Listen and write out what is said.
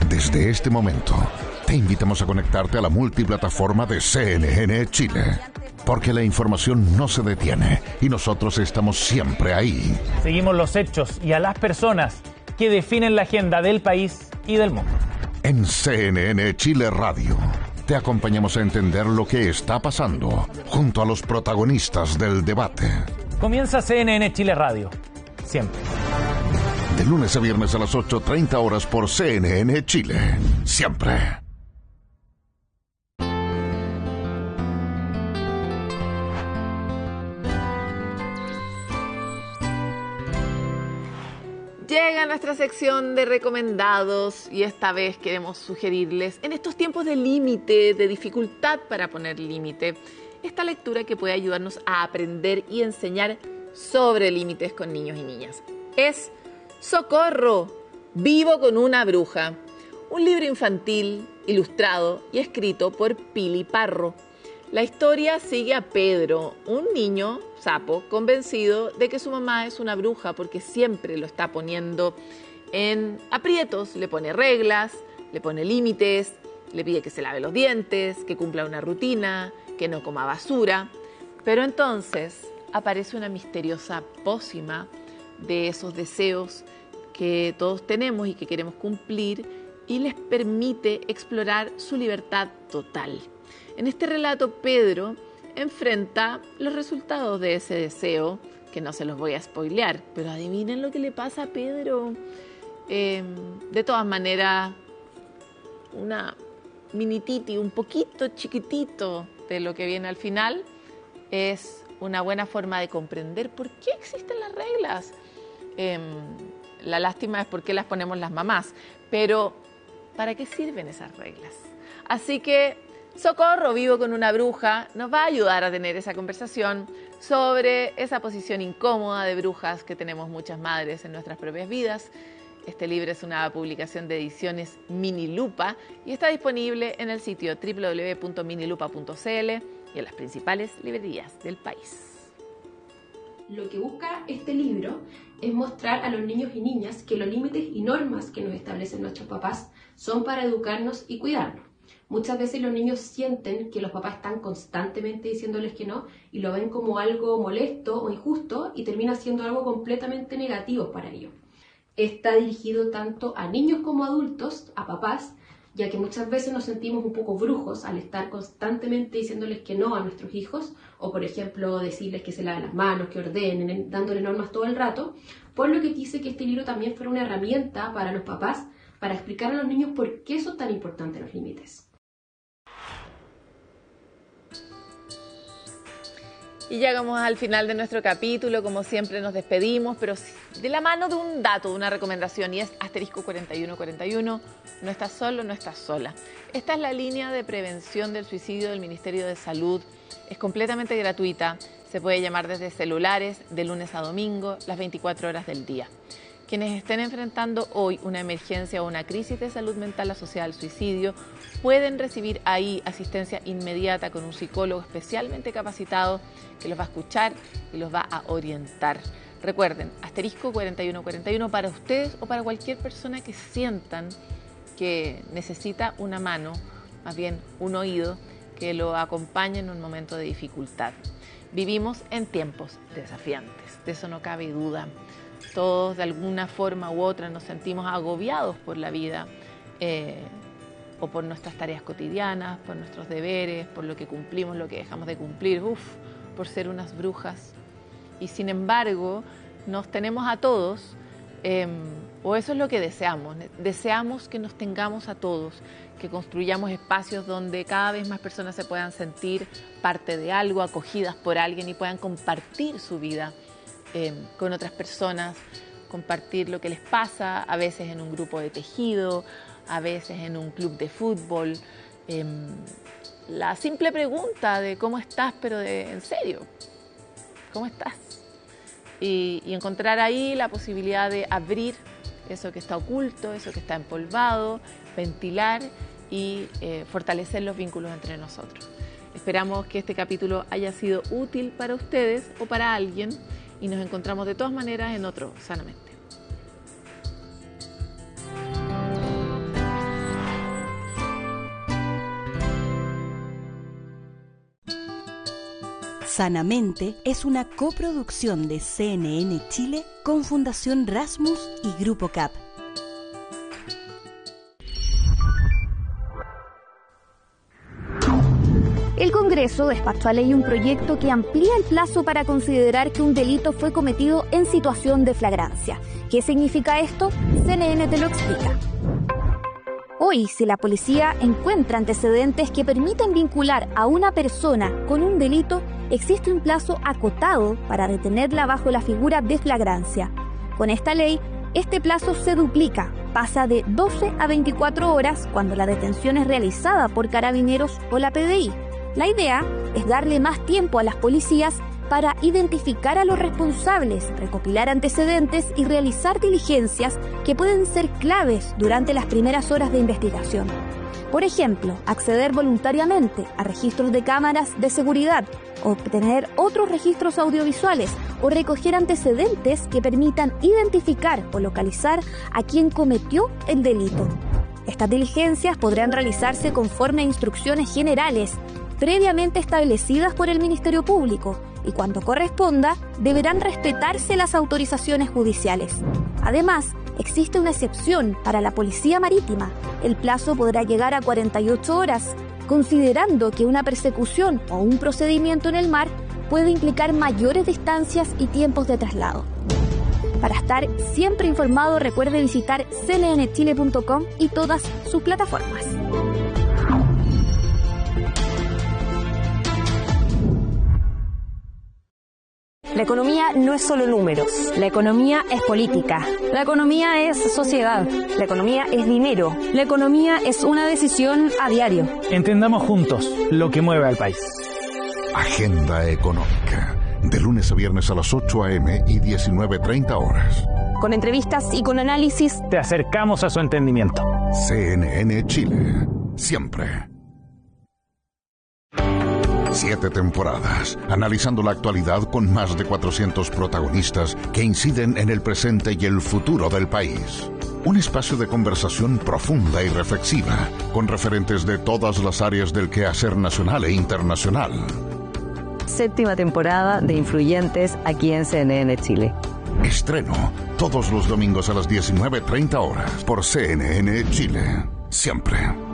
Desde este momento, te invitamos a conectarte a la multiplataforma de CNN Chile, porque la información no se detiene y nosotros estamos siempre ahí. Seguimos los hechos y a las personas que definen la agenda del país y del mundo. En CNN Chile Radio, te acompañamos a entender lo que está pasando junto a los protagonistas del debate. Comienza CNN Chile Radio. Siempre. De lunes a viernes a las 8:30 horas por CNN Chile. Siempre. Llega nuestra sección de recomendados y esta vez queremos sugerirles, en estos tiempos de límite, de dificultad para poner límite, esta lectura que puede ayudarnos a aprender y enseñar sobre límites con niños y niñas. Es ¡Socorro! Vivo con una bruja. Un libro infantil, ilustrado y escrito por Pili Parro. La historia sigue a Pedro, un niño sapo convencido de que su mamá es una bruja porque siempre lo está poniendo en aprietos. Le pone reglas, le pone límites, le pide que se lave los dientes, que cumpla una rutina, que no coma basura. Pero entonces aparece una misteriosa pócima de esos deseos que todos tenemos y que queremos cumplir y les permite explorar su libertad total. En este relato, Pedro enfrenta los resultados de ese deseo, que no se los voy a spoilear, pero adivinen lo que le pasa a Pedro. De todas maneras, una minititi, un poquito chiquitito de lo que viene al final, es una buena forma de comprender por qué existen las reglas. La lástima es por qué las ponemos las mamás, pero ¿para qué sirven esas reglas? Así que Socorro, vivo con una bruja, nos va a ayudar a tener esa conversación sobre esa posición incómoda de brujas que tenemos muchas madres en nuestras propias vidas. Este libro es una publicación de ediciones Minilupa y está disponible en el sitio www.minilupa.cl y en las principales librerías del país. Lo que busca este libro es mostrar a los niños y niñas que los límites y normas que nos establecen nuestros papás son para educarnos y cuidarnos. Muchas veces los niños sienten que los papás están constantemente diciéndoles que no y lo ven como algo molesto o injusto y termina siendo algo completamente negativo para ellos. Está dirigido tanto a niños como a adultos, a papás, ya que muchas veces nos sentimos un poco brujos al estar constantemente diciéndoles que no a nuestros hijos, o por ejemplo decirles que se laven las manos, que ordenen, dándole normas todo el rato, por lo que quise que este libro también fuera una herramienta para los papás para explicar a los niños por qué son tan importantes los límites. Y llegamos al final de nuestro capítulo, como siempre nos despedimos, pero de la mano de un dato, de una recomendación, y es asterisco 4141, no estás solo, no estás sola. Esta es la línea de prevención del suicidio del Ministerio de Salud, es completamente gratuita, se puede llamar desde celulares, de lunes a domingo, las 24 horas del día. Quienes estén enfrentando hoy una emergencia o una crisis de salud mental asociada al suicidio pueden recibir ahí asistencia inmediata con un psicólogo especialmente capacitado que los va a escuchar y los va a orientar. Recuerden, asterisco 4141 para ustedes o para cualquier persona que sientan que necesita una mano, más bien un oído, que lo acompañe en un momento de dificultad. Vivimos en tiempos desafiantes, de eso no cabe duda. Todos de alguna forma u otra nos sentimos agobiados por la vida o por nuestras tareas cotidianas, por nuestros deberes, por lo que cumplimos, lo que dejamos de cumplir, por ser unas brujas. Y sin embargo, nos tenemos a todos, o eso es lo que deseamos que nos tengamos a todos, que construyamos espacios donde cada vez más personas se puedan sentir parte de algo, acogidas por alguien y puedan compartir su vida con otras personas, compartir lo que les pasa, a veces en un grupo de tejido, a veces en un club de fútbol. La simple pregunta de cómo estás, pero en serio, ¿cómo estás? Y encontrar ahí la posibilidad de abrir eso que está oculto, eso que está empolvado, ventilar y fortalecer los vínculos entre nosotros. Esperamos que este capítulo haya sido útil para ustedes o para alguien y nos encontramos de todas maneras en otro Sanamente. Sanamente es una coproducción de CNN Chile con Fundación Rasmus y Grupo CAP. El Congreso despachó a ley un proyecto que amplía el plazo para considerar que un delito fue cometido en situación de flagrancia. ¿Qué significa esto? CNN te lo explica. Hoy, si la policía encuentra antecedentes que permiten vincular a una persona con un delito, existe un plazo acotado para detenerla bajo la figura de flagrancia. Con esta ley, este plazo se duplica, pasa de 12 a 24 horas cuando la detención es realizada por Carabineros o la PDI. La idea es darle más tiempo a las policías para identificar a los responsables, recopilar antecedentes y realizar diligencias que pueden ser claves durante las primeras horas de investigación. Por ejemplo, acceder voluntariamente a registros de cámaras de seguridad, obtener otros registros audiovisuales o recoger antecedentes que permitan identificar o localizar a quien cometió el delito. Estas diligencias podrán realizarse conforme a instrucciones generales previamente establecidas por el Ministerio Público y cuando corresponda deberán respetarse las autorizaciones judiciales. Además, existe una excepción para la Policía Marítima. El plazo podrá llegar a 48 horas, considerando que una persecución o un procedimiento en el mar puede implicar mayores distancias y tiempos de traslado. Para estar siempre informado, recuerde visitar cnnchile.com y todas sus plataformas. La economía no es solo números. La economía es política. La economía es sociedad. La economía es dinero. La economía es una decisión a diario. Entendamos juntos lo que mueve al país. Agenda Económica. De lunes a viernes a las 8 a.m. y 19:30 horas. Con entrevistas y con análisis. Te acercamos a su entendimiento. CNN Chile. Siempre. 7 temporadas, analizando la actualidad con más de 400 protagonistas que inciden en el presente y el futuro del país. Un espacio de conversación profunda y reflexiva, con referentes de todas las áreas del quehacer nacional e internacional. 7ª temporada de Influyentes aquí en CNN Chile. Estreno todos los domingos a las 19:30 horas por CNN Chile. Siempre.